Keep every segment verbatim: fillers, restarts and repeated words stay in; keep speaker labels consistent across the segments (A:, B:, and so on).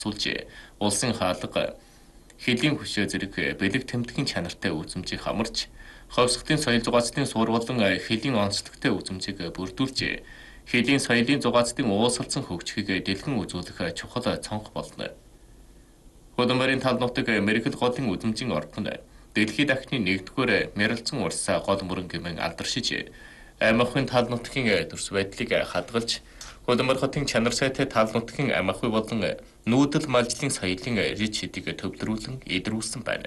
A: суулжээ. Улсын хаалга хэлийн хөшөө зэрэг бэлэг тэмдгийн чанартай үзмжийг хамарч, ховсготын соёл зугаацлын суур болон хэлийн онцлогтой үзмжийг бүрдүүлжээ. Хэлийн соёлын зугаацлын уусалсан хөгжихийг дэлгэн үзүүлэх чухал цонх болно. Худамбарын тал нутаг Америкт голын үзмжийн ордон дэлхийд дахны нэгдүгээр мэрэлцэн урс гол мөрөн гэмэн алдаршиж, Ам ахуйн тал нутгийн төрс байдлыг хадгалж, Худамбар хотын чанар сайтай тал нутгийн ам ахуй болон нүүдэл малжлын соёлын рич хэдийг төвлөрүүлэн идрүүлсэн байна.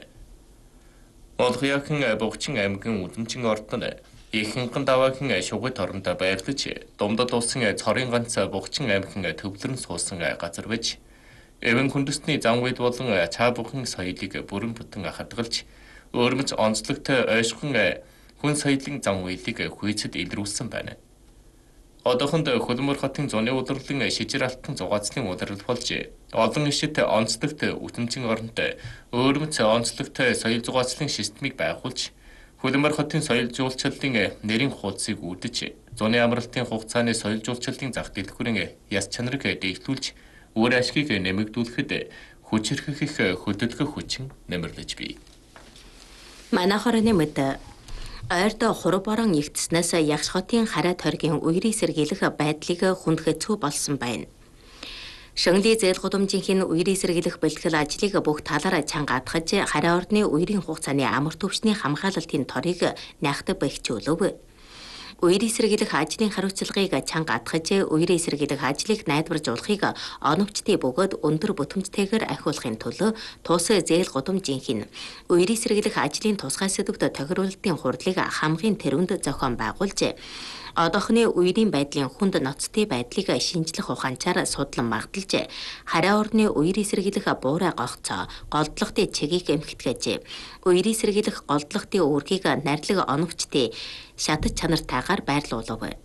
A: Олгояхан Богчин аймгийн үзмжийн ордон Ихэнхан даваагийн шугад оронд байрлаж, Думдад улсын цорын ганц Богчин аймгийн төвлөрөн суусан газар байж, эвэн хүндэсний зан үед болон цаабухан соёлыг бүрэн бүтэн хадгалж, өөрмөц онцлогтой ойшхон хүн соёлын зан үйлийг хүйцэд илрүүлсэн байна. Одоохонд Худамбар хотын зуны удирлын шижир алтан зугаацлын удирдал болж, олон ишит онцлогтой үзмжийн оронд өөрмөц онцлогтой соёл зугаацлын системийг байгуулж, Худамбар хотын соёл жуулчлалын нэрийн хуудсыг үүдэж, зуны амралтын хугацааны соёл жуулчлалын зах дэлгүүрийн яс чанарыг дэвтүүлж, үр ашгийг нэмэгдүүлэхэд хүчирхэх их хөдөлгөх хүчин нэмэрлэж бий.
B: Манай хорооны мэд ойрд хуруу борон игтснээс Ягш хотын хараа тойргийн үерийн сэргийлэх байдлыг хүндэцүү болсон байна. Шангли зээл гудамжийнхын үерийн сэргийлэх бэлтгэл ажлыг бүх талаараа чангаатгаж, хараа ордны үерийн хугацааны амар төвчний хамгаалалтын торыг нягтав бэхжүүлв. Үерийн сэргийлэх ажлын хариуцлагыг чангаатгаж, үерийн сэргийлэх ажлыг найдваржуулахыг оновчтой бөгөөд өндөр бүтэмжтэйгээр ахиулахын төлөө тус зээл гудамжийнх нь үерийн сэргийлэх ажлын тусгай сэдвт тохируулалтын хурдлыг хамгийн тэрвэнд зохион байгуулжээ. Одоохны үерийн байдлын хүнд ноцтой байдлыг шинжлэх ухаанчаар судлан магталж, хараа ордны үерийн сэргийлэх буурай гогцоо, голдлогын чигийг эмхтгэж, үерийн сэргийлэх голдлогын үүргийг нарилга оновчтой шатаж чанартайгаар байрлуулав.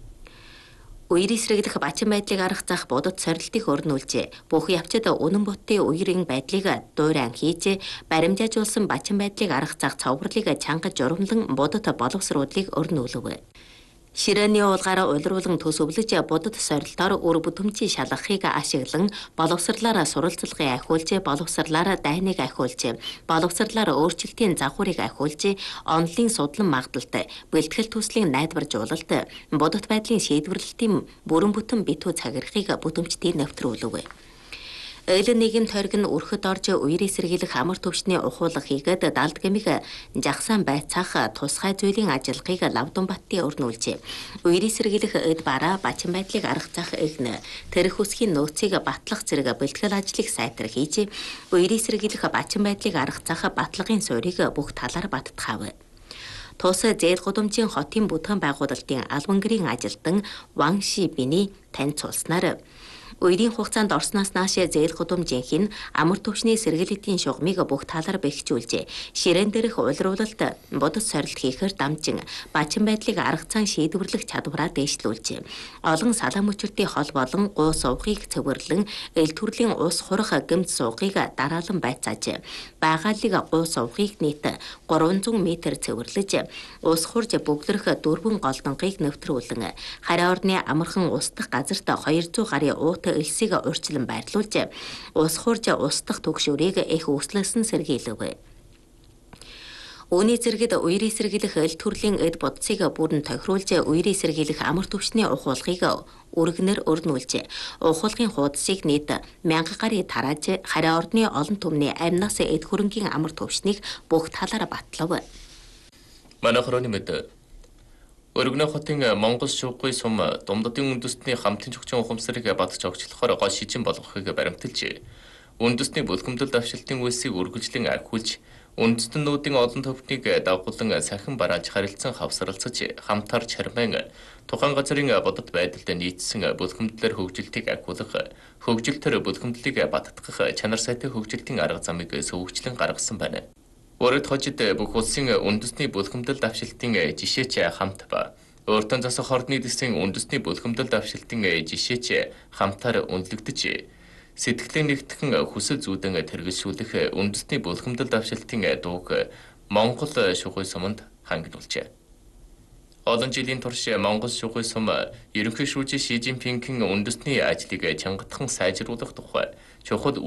B: Үерийн сэргийлэх бачин байдлыг арга зах будад сорилтыг өрнүүлж, бүх явцад үнэн бутын үерийн байдлыг дуурайн хийж, баримжаажуулсан бачин байдлыг арга зах цовруулыг чангаж журамлан будад боловсруулыг өрнүүлв. Ширээний уулгаараа улируулан төсөвлөж, будад сорилтоор үр бүтэмжийн шалгахыг ашиглан, боловсрлаараа суралцлагыг ахиулж, боловсрлаараа дайныг ахиулж, боловсрлаараа өөрчлөлтийн загварыг ахиулж, онлын судлан магталт, бэлтгэл төслийн найдваржуулалт, будад байдлын шийдвэрлэлтийн бүрэн бүтэн битүү цагирхыг бүтэмжтэй нэвтрүүлв. Эйлэн нийгэм тойрог нь өрхөд орж үерийн сэргийлэх амар төвчний ухуулга хийгээд далд гэмиг жагсаан байцаах тусгай зүйлийн ажиллагыг Лавдан баттын өрнүүлжээ. Үерийн сэргийлэх эд бараа бачин байдлыг арга зах игнэ, тэрх үсгийн нөөцийг батлах зэрэг бэлтгэл ажлыг сайтар хийж, үерийн сэргийлэх бачин байдлыг арга зах батлагын суурийг бүх талаар баттгав. Тус зээл гудамжийн хотын бүтээн байгуулалтын албан гэрийн ажилтан Ван Ши Биний танилцуулснаар, үерийн хугацаанд орсноос нааш зээл гудамжийнх нь амар төвчний сэргийлэлтийн шугамыг бүх талаар бэхжүүлж, ширээн дээрх улируулалт, будад сорилт хийхээр дамжин бачин байдлыг арга зан шийдвэрлэх чадвараа дээшлүүлж, олон салаа мөчөртийн хол болон гуу сувгыг цэвэрлэн, эл төрлийн ус хурах гэмт суугыг дараалан байцааж, байгаалыг гуу сувгыг нийт гурван зуун метр цэвэрлэж, ус хурж бөглөрөх дөрвөн голдонгийг нэвтрүүлэн, хараа ордны амархан устдах газарт хоёр зуун гарын уут элсийг урьдчилан байрлуулж, ус хурж устдах түгшүүрийг их үслэсэн сэргийлв. Үүний зэрэгт үерийн сэргийлэх эл төрлийн эд бодцыг бүрэн тохируулж, үерийн сэргийлэх амар төвчний ухуулгыг өргөнөр өрнүүлж, ухуулгын хуудсыг нийт мянга гарын тарааж, хараа ордны олон түмний амнаас эд хөрөнгийн амар төвчнийг бүх талаараа батлав.
A: Манай хорооны мэд Өргөнө хотын Монгол шууггүй сум Думдадын үндэстний хамтын чөгчийн ухамсарыг батж огчлохоор гол шижин болгохыг баримталжээ. Үндэстний бүлгэмдэл давшилтын үйлсийг үргэлжлэн архиулж, үндэстнүүдийн олон төвхнийг дагуулan сахин барааж харилцан хавсралцаж, хамтаар чармайн тухайн газрын бодит байдалд нийцсэн бүлгэмдлэр хөгжилтийг архиулах, хөгжилтөр бүлгэмдлийг баттгах чанар сайтай хөгжилтийн арга замыг сөвөгчлөн гаргасан байна. Өөрөд хожид бүх улсын үндэсний бүлгэмдэл давшилтын жишээч хамт ба өөртөө засах ордны дэсийн үндэсний бүлгэмдэл давшилтын жишээч хамтаар үнэлэгдэж, сэтгэлийн нэгтгэн хүсэл зүйдэн тэргэлшүүлэх үндэсний бүлгэмдэл давшилтын дууг Монгол шугуй суманд хангилуулжээ. Олон жилийн турш Монгол шугын сум ерөнхий шүүжин Ши Жинпингийн үндэсний ажлыг чангатхан сайжруулах тухай чухал